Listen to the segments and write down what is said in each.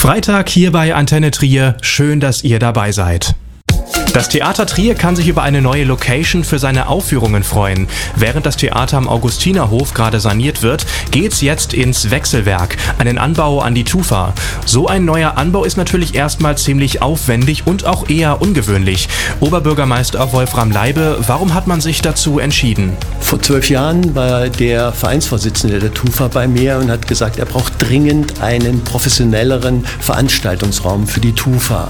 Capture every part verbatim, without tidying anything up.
Freitag hier bei Antenne Trier. Schön, dass ihr dabei seid. Das Theater Trier kann sich über eine neue Location für seine Aufführungen freuen. Während das Theater am Augustinerhof gerade saniert wird, geht's jetzt ins Wechselwerk, einen Anbau an die Tufa. So ein neuer Anbau ist natürlich erstmal ziemlich aufwendig und auch eher ungewöhnlich. Oberbürgermeister Wolfram Leibe, warum hat man sich dazu entschieden? Vor zwölf Jahren war der Vereinsvorsitzende der Tufa bei mir und hat gesagt, er braucht dringend einen professionelleren Veranstaltungsraum für die Tufa.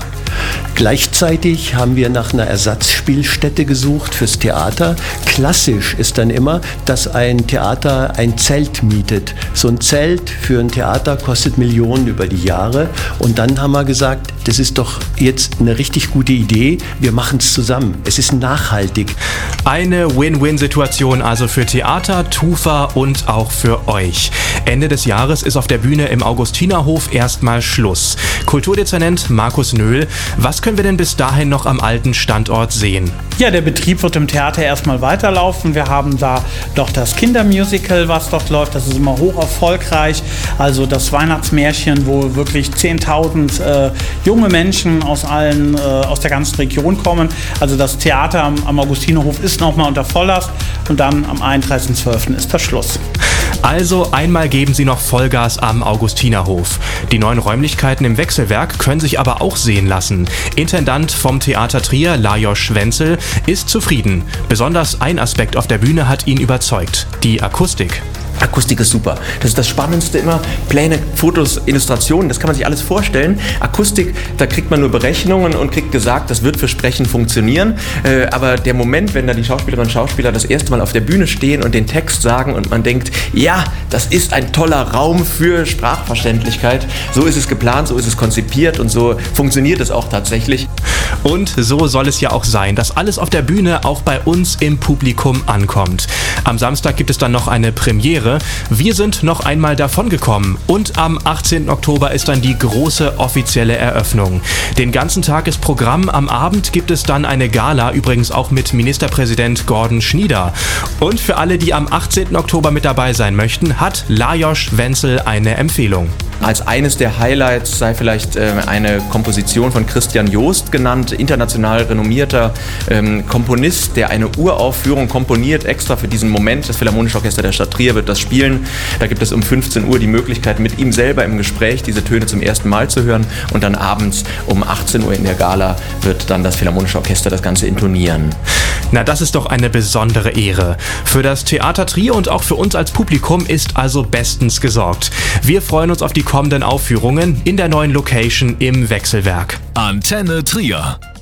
Gleichzeitig haben wir nach einer Ersatzspielstätte gesucht fürs Theater. Klassisch ist dann immer, dass ein Theater ein Zelt mietet. So ein Zelt für ein Theater kostet Millionen über die Jahre. Und dann haben wir gesagt, das ist doch jetzt eine richtig gute Idee. Wir machen es zusammen. Es ist nachhaltig. Eine Win-Win-Situation also für Theater, Tufa und auch für euch. Ende des Jahres ist auf der Bühne im Augustinerhof erstmal Schluss. Kulturdezernent Markus Nöhl, was können wir denn bis dahin noch am alten Standort sehen? Ja, der Betrieb wird im Theater erstmal weiterlaufen. Wir haben da doch das Kindermusical, was dort läuft. Das ist immer hoch erfolgreich. Also das Weihnachtsmärchen, wo wirklich zehntausend äh, junge Menschen aus allen, äh, aus der ganzen Region kommen. Also das Theater am, am Augustinerhof ist nochmal unter Volllast und dann am einunddreißigsten zwölften ist das Schluss. Also einmal geben Sie noch Vollgas am Augustinerhof. Die neuen Räumlichkeiten im Wechselwerk können sich aber auch sehen lassen. Intendant vom Theater Trier, Lajos Wenzel, ist zufrieden. Besonders ein Aspekt auf der Bühne hat ihn überzeugt: die Akustik. Akustik ist super. Das ist das Spannendste immer. Pläne, Fotos, Illustrationen, das kann man sich alles vorstellen. Akustik, da kriegt man nur Berechnungen und kriegt gesagt, das wird für Sprechen funktionieren. Äh, aber der Moment, wenn da die Schauspielerinnen und Schauspieler das erste Mal auf der Bühne stehen und den Text sagen und man denkt, ja, das ist ein toller Raum für Sprachverständlichkeit. So ist es geplant, so ist es konzipiert und so funktioniert es auch tatsächlich. Und so soll es ja auch sein, dass alles auf der Bühne auch bei uns im Publikum ankommt. Am Samstag gibt es dann noch eine Premiere. Wir sind noch einmal davongekommen und am achtzehnten Oktober ist dann die große offizielle Eröffnung. Den ganzen Tag ist Programm, am Abend gibt es dann eine Gala, übrigens auch mit Ministerpräsident Gordon Schnieder. Und für alle, die am achtzehnten Oktober mit dabei sein möchten, hat Lajos Wenzel eine Empfehlung. Als eines der Highlights sei vielleicht äh, eine Komposition von Christian Joost genannt, international renommierter ähm, Komponist, der eine Uraufführung komponiert, extra für diesen Moment. Das Philharmonische Orchester der Stadt Trier wird das spielen. Da gibt es um fünfzehn Uhr die Möglichkeit, mit ihm selber im Gespräch diese Töne zum ersten Mal zu hören. Und dann abends um achtzehn Uhr in der Gala wird dann das Philharmonische Orchester das Ganze intonieren. Na, das ist doch eine besondere Ehre. Für das Theater Trier und auch für uns als Publikum ist also bestens gesorgt. Wir freuen uns auf die kommenden Aufführungen in der neuen Location im Wechselwerk. Antenne Trier.